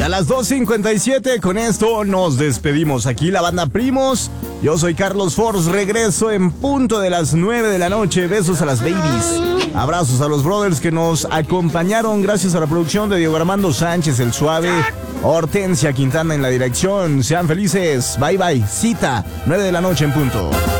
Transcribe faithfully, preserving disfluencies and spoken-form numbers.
A las dos cincuenta y siete, con esto nos despedimos. Aquí la banda Primos. Yo soy Carlos Force, regreso en punto de las nueve de la noche. Besos a las babies. Abrazos a los brothers que nos acompañaron. Gracias a la producción de Diego Armando Sánchez, el Suave. Hortensia Quintana en la dirección. Sean felices. Bye bye. Cita, nueve de la noche en punto.